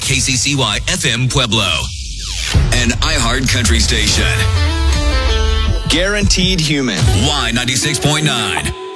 KCCY FM Pueblo. An iHeart Country station. Guaranteed Human. Y96.9.